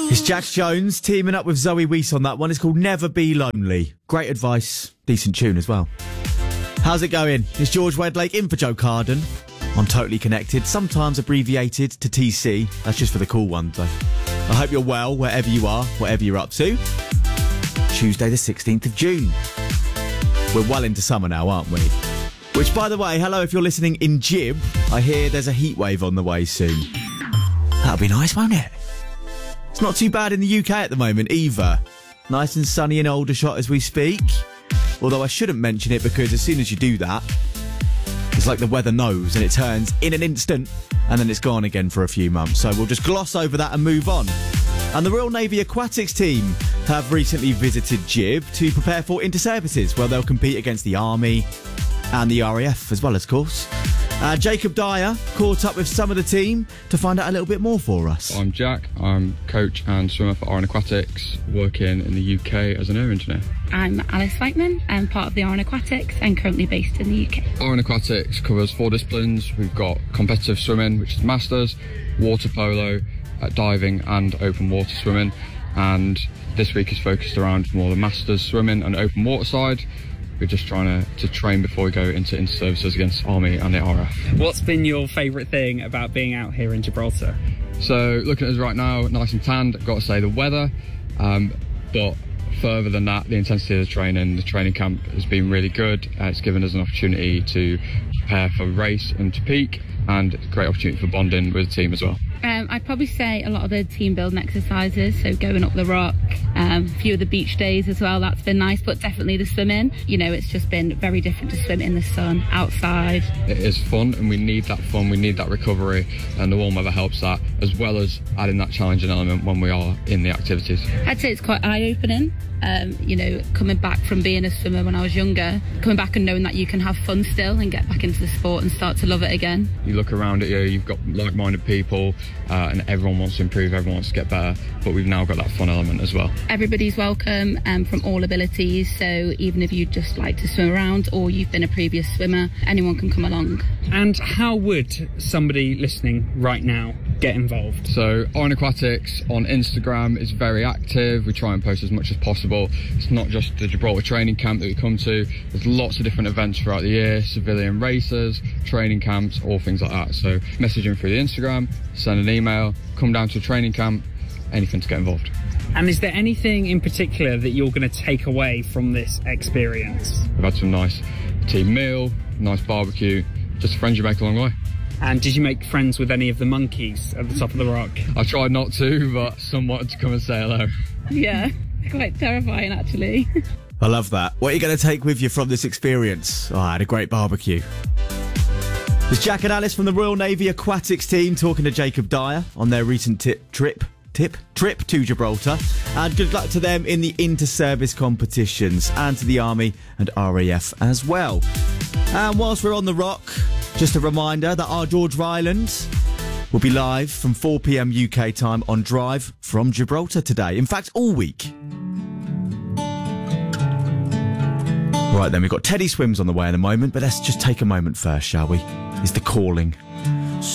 It's Jax Jones teaming up with Zoe Wees on that one. It's called Never Be Lonely. Great advice. Decent tune as well. How's it going? It's George Wedlake in for Joe Carden on Totally Connected, sometimes abbreviated to TC. That's just for the cool ones, though. I hope you're well wherever you are, whatever you're up to. Tuesday the 16th of June. We're well into summer now, aren't we? Which, by the way, hello if you're listening in Jib. I hear there's a heat wave on the way soon. That'll be nice, won't it? It's not too bad in the UK at the moment either. Nice and sunny in Aldershot as we speak. Although I shouldn't mention it because as soon as you do that, it's like the weather knows and it turns in an instant and then it's gone again for a few months. So we'll just gloss over that and move on. And the Royal Navy Aquatics team have recently visited Jib to prepare for inter-services where they'll compete against the Army and the RAF as well, of course. Jacob Dyer caught up with some of the team to find out a little bit more for us. I'm Jack. I'm coach and swimmer for Aran Aquatics, working in the UK as an air engineer. I'm Alice Whiteman. I'm part of the Aran Aquatics and currently based in the UK. Aran Aquatics covers 4 disciplines. We've got competitive swimming, which is masters, water polo, diving and open water swimming. And this week is focused around more the masters swimming and open water side. We're just trying to train before we go into services against Army and the RAF. What's been your favourite thing about being out here in Gibraltar? So looking at us right now, nice and tanned, I've got to say the weather, but further than that, the intensity of the training camp has been really good. It's given us an opportunity to prepare for race and to peak, and a great opportunity for bonding with the team as well. I'd probably say a lot of the team building exercises, so going up the rock, a few of the beach days as well, that's been nice, but definitely the swimming. You know, it's just been very different to swim in the sun, outside. It is fun and we need that fun, we need that recovery, and the warm weather helps that, as well as adding that challenging element when we are in the activities. I'd say it's quite eye-opening. You know, coming back from being a swimmer when I was younger, coming back and knowing that you can have fun still and get back into the sport and start to love it again. You look around at you, you've got like-minded people, and everyone wants to improve, everyone wants to get better, but we've now got that fun element as well. Everybody's welcome from all abilities, so even if you just like to swim around or you've been a previous swimmer, anyone can come along. And how would somebody listening right now get involved? So Aran Aquatics on Instagram is very active. We try and post as much as possible. It's not just the Gibraltar training camp that we come to. There's lots of different events throughout the year, civilian races, training camps, all things like that. So message them through the Instagram, send an email, come down to a training camp, anything to get involved. And is there anything in particular that you're going to take away from this experience? We've had some nice team meal, nice barbecue, just friends you make along the way. And did you make friends with any of the monkeys at the top of the rock? I tried not to, but some wanted to come and say hello. Yeah, quite terrifying actually. I love that. What are you going to take with you from this experience? Oh, I had a great barbecue. It's Jack and Alice from the Royal Navy Aquatics team talking to Jacob Dyer on their recent trip to Gibraltar, and good luck to them in the inter-service competitions and to the Army and RAF as well. And whilst we're on the rock, just a reminder that our George Ryland will be live from 4 p.m. UK time on Drive from Gibraltar today. In fact, all week. Right then, we've got Teddy Swims on the way in a moment, but let's just take a moment first, shall we? It's The Calling.